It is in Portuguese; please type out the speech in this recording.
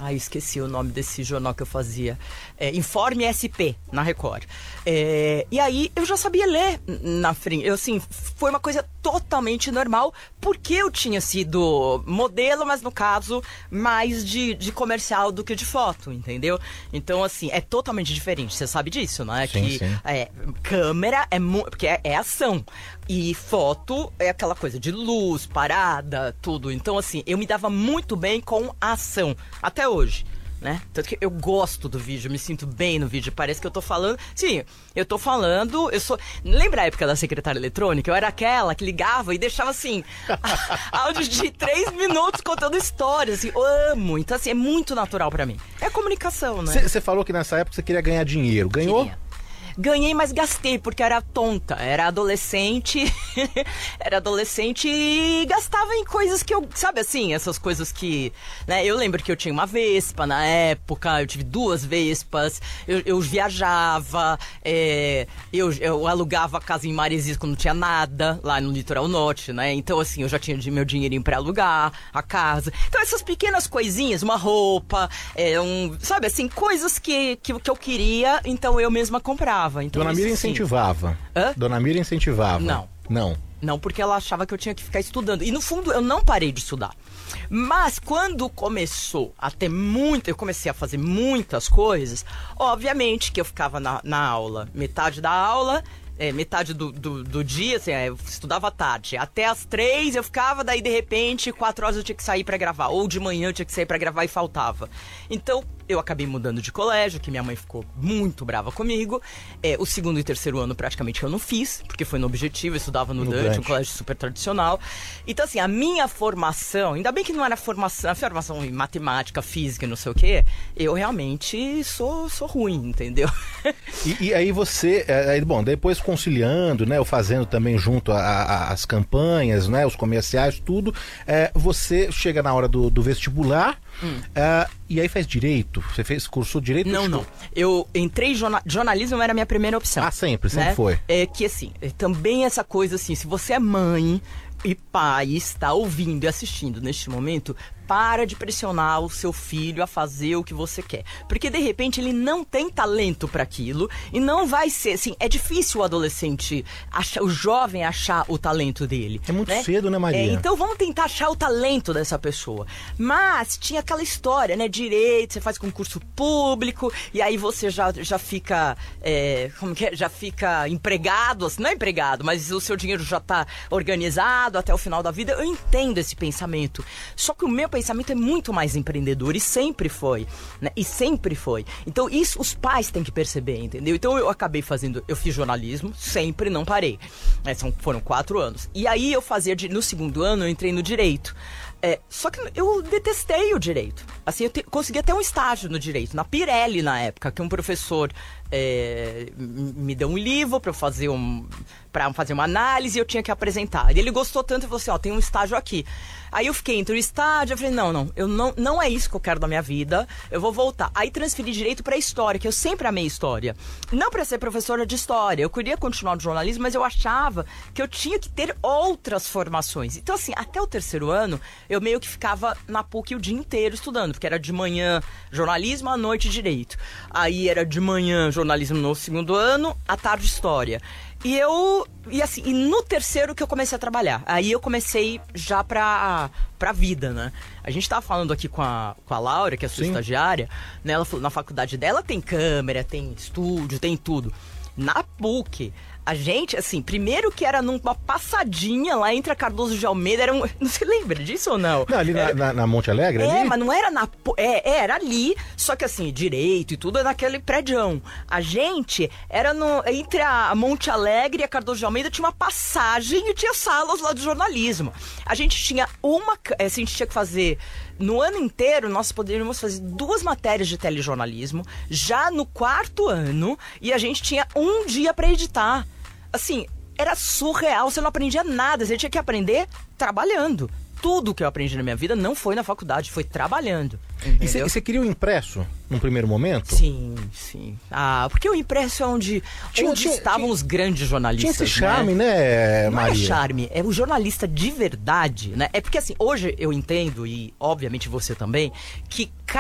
Ai, esqueci o nome desse jornal que eu fazia. Informe SP, na Record. E aí, eu já sabia ler na frente. Foi uma coisa totalmente normal, porque eu tinha sido modelo, mas no caso, mais de comercial do que de foto, entendeu? Então, assim, é totalmente diferente. Você sabe disso, não é? Sim. Câmera porque é ação. E foto é aquela coisa de luz, parada, tudo. Então, assim, eu me dava muito bem com a ação. Até hoje, né? Tanto que eu gosto do vídeo, me sinto bem no vídeo. Parece que eu tô falando... Sim, eu tô falando... Lembra a época da secretária eletrônica? Eu era aquela que ligava e deixava, assim, áudio de 3 minutos contando histórias. Assim, eu amo. Então, assim, é muito natural pra mim. É comunicação, né? Você falou que nessa época você queria ganhar dinheiro. Ganhou? Ganhei, mas gastei, porque era tonta. Era adolescente. Era adolescente e gastava em coisas que eu... Sabe assim, essas coisas que... Né, eu lembro que eu tinha uma Vespa na época. Eu tive 2 Vespas. Eu viajava. Eu alugava casa em Maresias quando não tinha nada. Lá no litoral norte, né? Então, assim, eu já tinha meu dinheirinho pra alugar a casa. Então, essas pequenas coisinhas. Uma roupa. Sabe assim, coisas que eu queria. Então, eu mesma comprava. Então, Dona Mira incentivava. Hã? Dona Mira incentivava. Não. Não, porque ela achava que eu tinha que ficar estudando. E no fundo eu não parei de estudar. Mas quando começou a ter eu comecei a fazer muitas coisas, obviamente que eu ficava na aula, metade da aula, metade do dia, assim, eu estudava à tarde. Até às 3 eu ficava, daí de repente, 4 horas eu tinha que sair pra gravar. Ou de manhã eu tinha que sair pra gravar e faltava. Então, eu acabei mudando de colégio, que minha mãe ficou muito brava comigo. O 2º e 3º ano praticamente eu não fiz, porque foi no Objetivo, eu estudava no Dante, um colégio super tradicional. Então, assim, a minha formação, ainda bem que não era a formação em matemática, física e não sei o quê, eu realmente sou ruim, entendeu? E aí você, bom, depois conciliando, né, ou fazendo também junto às campanhas, né, os comerciais, tudo, você chega na hora do vestibular, e aí faz direito? Você cursou direito? Não. Eu entrei jornalismo, era a minha primeira opção. Sempre né? foi. Que assim, também essa coisa assim, se você é mãe e pai e está ouvindo e assistindo neste momento, para de pressionar o seu filho a fazer o que você quer. Porque, de repente, ele não tem talento para aquilo e não vai ser, assim, é difícil o adolescente, o jovem achar o talento dele. É muito cedo, né, Maria? Então, vamos tentar achar o talento dessa pessoa. Mas, tinha aquela história, né, direito, você faz concurso público e aí você já fica, já fica empregado, assim, não é empregado, mas o seu dinheiro já tá organizado até o final da vida. Eu entendo esse pensamento. Só que o meu pensamento é muito mais empreendedor e sempre foi, né? E sempre foi. Então isso os pais têm que perceber, entendeu? Então eu fiz jornalismo, sempre não parei. Foram 4 anos. E aí eu fazia, no 2º ano eu entrei no direito. Só que eu detestei o direito. Assim, eu consegui até um estágio no direito, na Pirelli na época, que um professor me deu um livro para fazer uma análise e eu tinha que apresentar. E ele gostou tanto e falou assim, tem um estágio aqui. Aí eu fiquei entre o estágio, eu falei, não é isso que eu quero da minha vida, eu vou voltar. Aí transferi direito para história, que eu sempre amei história. Não para ser professora de história, eu queria continuar no jornalismo, mas eu achava que eu tinha que ter outras formações. Então, assim, até o 3º ano, eu meio que ficava na PUC o dia inteiro estudando, porque era de manhã jornalismo, à noite direito. Aí era de manhã jornalismo no 2º ano, à tarde história. E no 3º que eu comecei a trabalhar. Aí eu comecei já pra vida, né? A gente tava falando aqui com a Laura, que é a sua estagiária, né? Ela falou, na faculdade dela tem câmera, tem estúdio, tem tudo. Na PUC, a gente, assim, primeiro que era numa passadinha lá entre a Cardoso de Almeida, não se lembra disso ou não? Não, ali na Monte Alegre? Ali? Mas não era era ali, só que assim, direito e tudo é naquele prédião. A gente era entre a Monte Alegre e a Cardoso de Almeida, tinha uma passagem e tinha salas lá de jornalismo. A gente tinha a gente tinha que fazer... No ano inteiro, nós poderíamos fazer 2 matérias de telejornalismo, já no 4º ano, e a gente tinha um dia para editar. Assim, era surreal, você não aprendia nada, você tinha que aprender trabalhando. Tudo que eu aprendi na minha vida não foi na faculdade, foi trabalhando. Entendeu? E você queria o impresso num primeiro momento? Sim. Porque o impresso é onde estavam os grandes jornalistas. Tinha esse charme, né, Maria? Não é charme, é o jornalista de verdade, né? É porque assim, hoje eu entendo, e obviamente você também, que